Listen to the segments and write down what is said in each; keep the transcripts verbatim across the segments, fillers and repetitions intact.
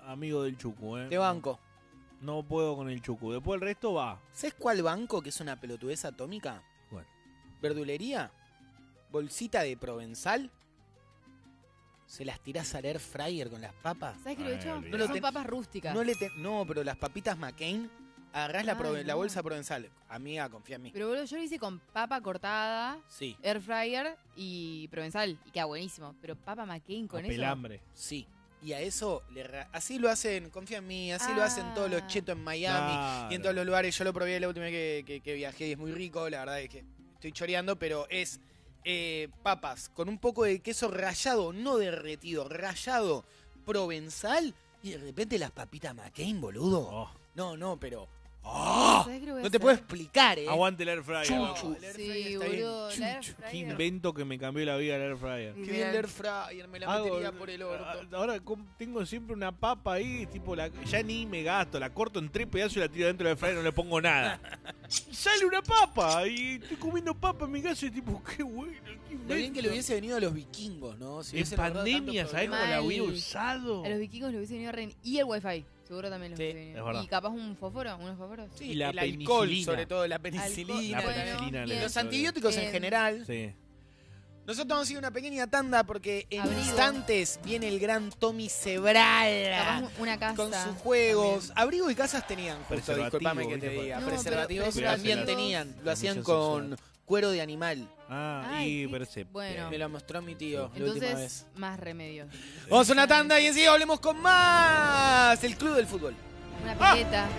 amigo del chucu, ¿eh? Te banco. No puedo con el chucu. Después el resto va. ¿Sabes cuál banco que es una pelotudez atómica? Bueno. Verdulería, bolsita de provenzal, se las tirás al air fryer con las papas. ¿Sabes qué lo he hecho? Ay, No no Son te- papas rústicas. No, le te- no, pero las papitas McCain, agarrás la, Ay, prove- la no. bolsa provenzal. Amiga, confía en mí. Pero boludo, yo lo hice con papa cortada, Sí, air fryer y provenzal. Y queda buenísimo. Pero papa McCain con Con eso. pelambre. sí. Y a eso, le ra- así lo hacen, confía en mí, así lo hacen todos los Ah. chetos en Miami Claro. y en todos los lugares. Yo lo probé la última vez que, que- que viajé y es muy rico, la verdad es que estoy choreando, pero es eh, papas con un poco de queso rallado, no derretido, rallado, provenzal y de repente las papitas McCain, boludo. Oh. No, no, pero... ¡ah! ¿Sabés qué lo voy a No te hacer? puedo explicar, ¿eh? Aguante el air fryer. Chuchu. vamos. El air Sí, fryer está bien. boludo. el air Chuchu. Qué fryer. invento que me cambió la vida el air fryer. Qué bien el air fryer, me la Hago- metería por el orto. a- Ahora com- tengo siempre una papa ahí, tipo, la, ya ni me gasto, la corto en tres pedazos y la tiro dentro del air fryer y no le pongo nada. Y sale una papa y estoy comiendo papa en mi casa y tipo, qué bueno, qué Lo bien que le invento. hubiese venido a los vikingos, ¿no? Si En hubiesen ahorrado pandemia, tanto ¿sabés cómo problema. la hubiera Mal. usado? A los vikingos les hubiese venido re bien. Y el wifi. Seguro también los Sí, hubiese es venido. verdad. Y capaz un fósforo, unos fósforos. Sí, Y la el alcohol, penicilina. sobre todo la penicilina. La Bueno, penicilina. bien. le- Los antibióticos en Eh, general. Sí. Nosotros vamos a ir a una pequeña tanda porque en Abrigo. instantes viene el gran Tommy Sebral Capaz una casa. con sus juegos. también. Abrigo y casas tenían, justo, Preservativo, disculpame que te ¿viste? diga. No, pero Preservativos preservativos. también tenían. Lo hacían Transmisión con sexual. cuero de animal. Ah, Ay, y qué- percepción. bueno. Me lo mostró mi tío la última Entonces, vez. más remedios. Vamos a una tanda y enseguida hablemos con más. El Club del Fútbol. Una Ah. pileta.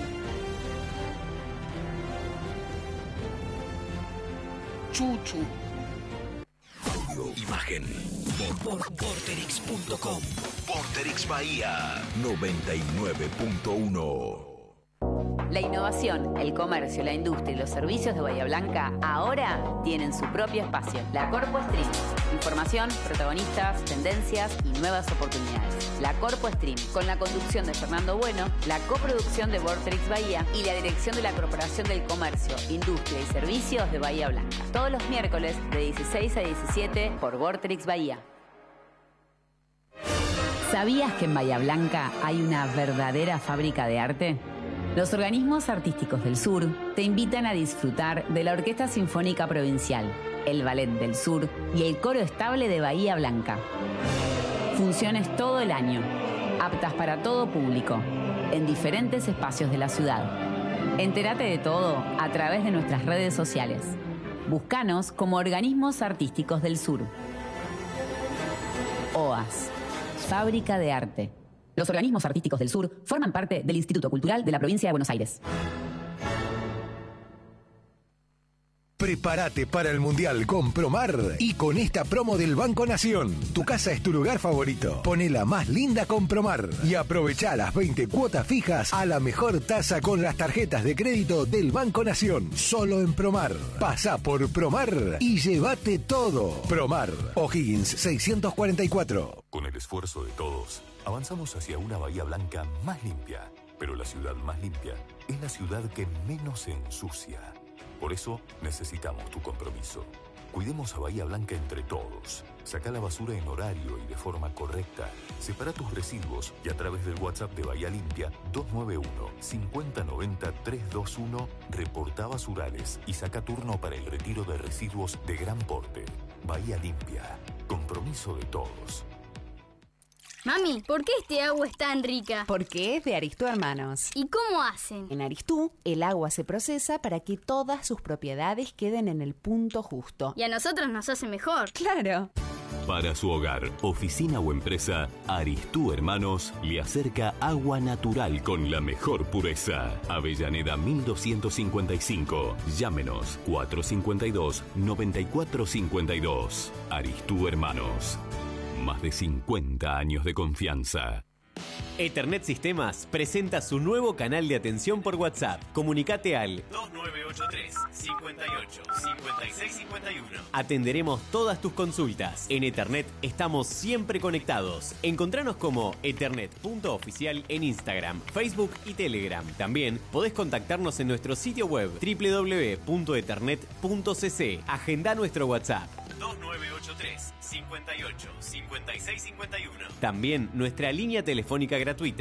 Chuchu. Imagen. Por Vorterix punto com. Vorterix Bahía noventa y nueve punto uno. La innovación, el comercio, la industria y los servicios de Bahía Blanca ahora tienen su propio espacio. La Corpo Stream. Información, protagonistas, tendencias y nuevas oportunidades. La Corpo Stream, con la conducción de Fernando Bueno, la coproducción de Vorterix Bahía y la dirección de la Corporación del Comercio, Industria y Servicios de Bahía Blanca. Todos los miércoles de dieciséis a diecisiete por Vorterix Bahía. ¿Sabías que en Bahía Blanca hay una verdadera fábrica de arte? Los organismos artísticos del sur te invitan a disfrutar de la Orquesta Sinfónica Provincial, el Ballet del Sur y el Coro Estable de Bahía Blanca. Funciones todo el año, aptas para todo público, en diferentes espacios de la ciudad. Entérate de todo a través de nuestras redes sociales. Búscanos como Organismos Artísticos del Sur. O A S, Fábrica de Arte. Los organismos artísticos del sur forman parte del Instituto Cultural de la Provincia de Buenos Aires. Prepárate para el Mundial con Promar y con esta promo del Banco Nación. Tu casa es tu lugar favorito. Pone la más linda con Promar y aprovecha las veinte cuotas fijas a la mejor tasa con las tarjetas de crédito del Banco Nación. Solo en Promar. Pasa por Promar y llévate todo. Promar, O'Higgins seiscientos cuarenta y cuatro. Con el esfuerzo de todos, avanzamos hacia una Bahía Blanca más limpia. Pero la ciudad más limpia es la ciudad que menos se ensucia. Por eso necesitamos tu compromiso. Cuidemos a Bahía Blanca entre todos. Saca la basura en horario y de forma correcta. Separa tus residuos y a través del WhatsApp de Bahía Limpia dos nueve uno, cinco cero nueve cero, tres dos uno reporta basurales y saca turno para el retiro de residuos de gran porte. Bahía Limpia. Compromiso de todos. Mami, ¿por qué este agua es tan rica? Porque es de Aristú Hermanos. ¿Y cómo hacen? En Aristú, el agua se procesa para que todas sus propiedades queden en el punto justo. Y a nosotros nos hace mejor. Claro. Para su hogar, oficina o empresa, Aristú Hermanos le acerca agua natural con la mejor pureza. Avellaneda mil doscientos cincuenta y cinco. Llámenos cuatro cinco dos, nueve cuatro cinco dos. Aristú Hermanos. Más de cincuenta años de confianza. Ethernet Sistemas presenta su nuevo canal de atención por WhatsApp. Comunicate al dos nueve ocho tres, cinco ocho, cinco seis cinco uno. Atenderemos todas tus consultas. En Ethernet estamos siempre conectados. Encontranos como ethernet punto oficial en Instagram, Facebook y Telegram. También podés contactarnos en nuestro sitio web doble u doble u doble u punto ethernet punto c c. Agenda nuestro WhatsApp dos nueve ocho tres, cinco ocho, cinco seis cinco uno. También nuestra línea telefónica gratuita